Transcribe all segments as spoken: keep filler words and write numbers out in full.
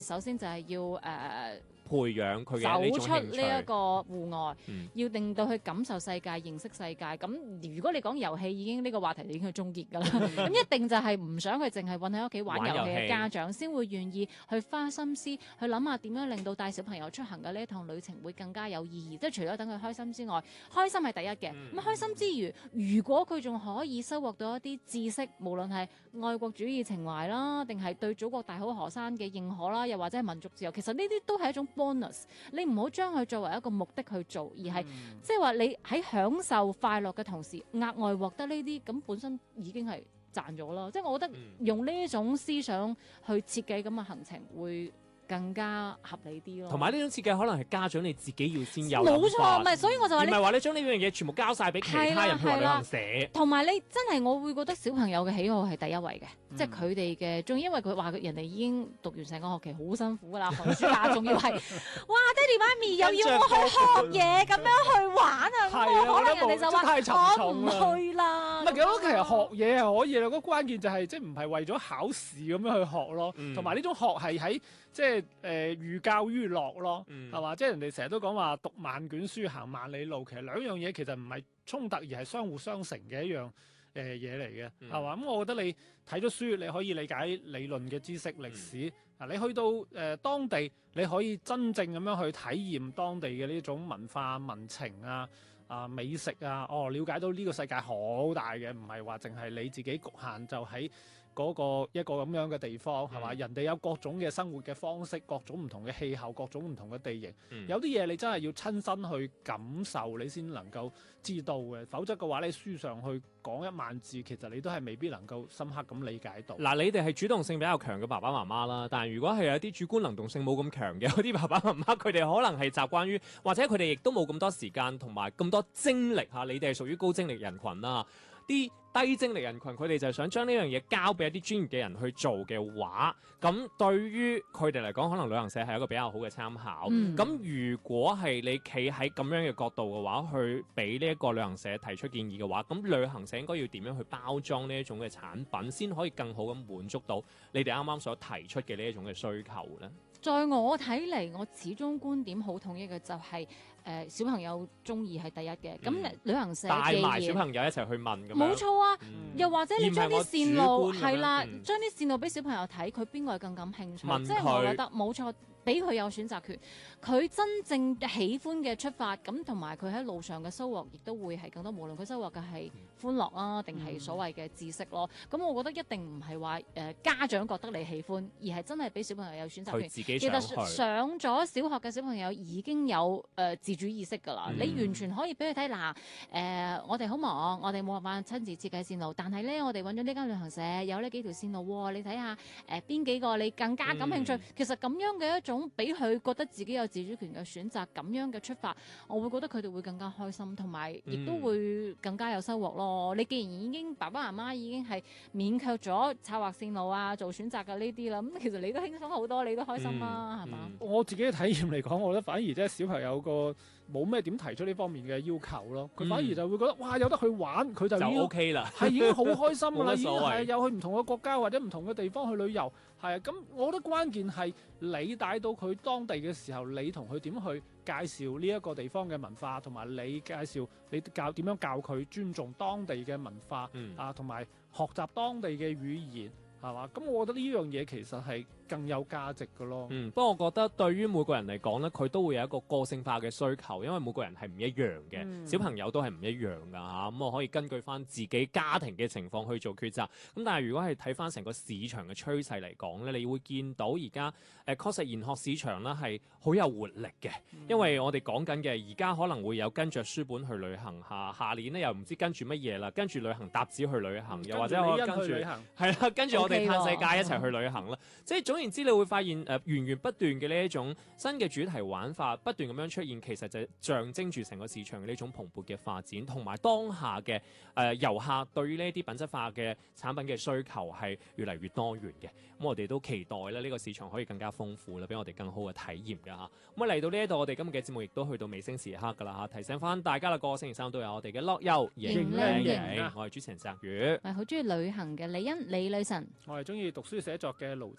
首先就係要誒、呃、 培養佢嘅呢種走出興趣。 呢一個戶外， 嗯要令到佢感受世界、認識世界。咁如果你講遊戲，已經呢、呢個話題已經係終結㗎啦。咁一定就係唔想佢淨係韞喺屋企玩遊戲玩遊戲嘅家長，先會願意去花心思去諗下點樣令到帶小朋友出行嘅呢一趟旅程會更加有意義。即係除咗等佢開心之外，開心係第一嘅。咁、 嗯開心之餘，如果佢仲可以收穫到一啲知識，無論係愛國主義情懷啦，定係對祖國大好河山嘅認可啦，又或者係民族自由，其實呢啲都係一種 bonus。你唔好將佢作為一個目的去做，而係、嗯、即係話你喺享受快樂嘅同時，額外獲得呢啲，咁本身已經係賺咗啦。即係我覺得用呢種思想去設計咁嘅行程會更加合理啲咯， 同埋呢種設計可能係家長你自己要先有， 冇錯，唔係，所以我就話你唔係話你將呢樣嘢全部交晒俾其他人去旅行社， 同埋你真係我會覺得小朋友嘅喜好係第一位嘅，嗯、即係佢哋嘅，仲因為佢話人哋已經讀完成個學期好辛苦噶啦，寒暑假仲要係，哇，爹哋媽咪又要我去學嘢咁樣去玩啊，咁可能人哋就話我唔去啦。 唔係，咁其實學嘢係可以啦，個關鍵就係即係唔係為咗考試咁樣去學咯，同埋呢種學係喺即係。誒寓教於樂咯，係嘛、嗯？即係人哋成日都講話讀萬卷書行萬里路，其實兩樣嘢其實唔係衝突，而係相互相成嘅一樣誒嘢嚟嘅，係嘛、嗯？咁、嗯、我覺得你睇咗書，你可以理解理論嘅知識、歷史。啊、嗯，你去到誒、呃、當地，你可以真正咁樣去體驗當地嘅呢種文化、民情啊、啊美食啊，哦，了解到呢個世界好大嘅，唔係話淨係你自己局限就喺嗰個一個咁樣嘅地方，係嘛？嗯、人哋有各種嘅生活嘅方式，各種唔同嘅氣候，各種唔同嘅地形。嗯、有啲嘢你真係要親身去感受，你先能夠知道嘅。否則嘅話，你書上去講一萬字，其實你都係未必能夠深刻咁理解到。 嗱，你哋係主動性比較強嘅爸爸媽媽啦，但係如果係有啲主觀能動性冇咁強嘅，有啲爸爸媽媽佢哋可能係習慣於，或者佢哋亦都冇咁多時間同埋咁多精力嚇。你哋係屬於高精力人群啦。啲低精力人群佢哋就係想將呢樣嘢交俾一啲專業嘅人去做嘅話，咁對於佢哋嚟講，可能旅行社係一個比較好嘅參考。咁、嗯、如果係你企喺咁樣嘅角度嘅話，去俾呢一個旅行社提出建議嘅話，咁旅行社應該要點樣去包裝呢一種嘅產品，先可以更好咁滿足到你哋啱啱所提出嘅呢一種嘅需求呢？ 在我睇嚟，我始終觀點好統一嘅就係、是、誒、呃、小朋友中意係第一嘅。咁、嗯、旅行社帶埋小朋友一齊去問咁樣， 冇錯啊。 嗯、 又或者你將啲線路係啦， 嗯、 將啲線路俾小朋友睇，佢邊個係更感興趣？ 問即係我覺得冇錯，俾佢有選擇權。佢真正喜歡嘅出發，咁同埋佢喺路上嘅收穫，亦都會係更多。無論佢收穫嘅係歡樂啊，定係所謂嘅知識咯。咁、嗯、我覺得一定唔係話誒家長覺得你喜歡，而係真係俾小朋友有選擇權。 自己其實上咗小學嘅小朋友已經有誒、呃、自主意識㗎啦。嗯、你完全可以俾佢睇嗱誒，我哋好忙，我哋冇辦法親自設計線路，但係咧我哋揾咗呢間旅行社有呢幾條線路喎、哦，你睇下誒邊幾個你更加感興趣。嗯、其實咁樣嘅一種俾佢覺得自己有自主權嘅選擇，咁樣嘅出發，我會覺得佢哋會更加開心，同埋亦都會更加有收穫咯。嗯、你既然已經爸爸媽媽已經係勉強咗策劃線路啊，做選擇嘅呢啲啦，咁其實你都輕鬆好多，你都開心啦，係嘛、嗯？吧我自己嘅體驗嚟講，我覺得反而即係小朋友個冇咩點提出呢方面嘅要求咯，佢反而就會覺得、嗯、哇有得去玩，佢就已經就 OK 啦， 係已經好開心㗎啦，已經係有去唔同嘅國家或者唔同嘅地方去旅遊，係啊，咁我覺得關鍵係你帶到佢當地嘅時候，你同佢點去介紹呢一個地方嘅文化，同埋你介紹你教點樣教佢尊重當地嘅文化、嗯、啊，同埋學習當地嘅語言，係嘛？咁我覺得呢樣嘢其實係更有價值嘅咯。 嗯，不過我覺得對於每個人嚟講咧，佢都會有一個個性化嘅需求，因為每個人係唔一樣嘅，嗯、小朋友都係唔一樣噶嚇。咁、啊、我可以根據翻自己家庭嘅情況去做抉擇。咁但係如果係睇翻成個市場嘅趨勢嚟講咧，你會見到而家誒確實研學市場咧係好有活力嘅，嗯、因為我哋講緊嘅而家可能會有跟着書本去旅行嚇，下年咧又唔知跟住乜嘢啦，跟住旅行搭子去旅行，又或者我跟住係啦，跟住我哋嘆世界一齊去旅行啦。即係總言之，你會發現誒、呃、源源不斷嘅呢一種新嘅主題玩法不斷咁樣出現，其實就象徵住成個市場嘅呢種蓬勃嘅發展，同埋當下嘅誒、呃、遊客對於呢啲品質化嘅產品嘅需求係越嚟越多元嘅。咁、嗯、我哋都期待咧呢個市場可以更加豐富啦，俾我哋更好嘅體驗㗎嚇。咁啊嚟到呢一度，我哋今日嘅節目亦都去到尾聲時刻㗎啦嚇。提醒翻大家啦，個星期三都有我哋嘅樂遊影靚影，我係主持人澤宇， 係好中意旅行嘅李欣李女神， 我係中意讀書寫作嘅盧振宇。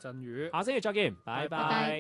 下星期再見，拜拜拜。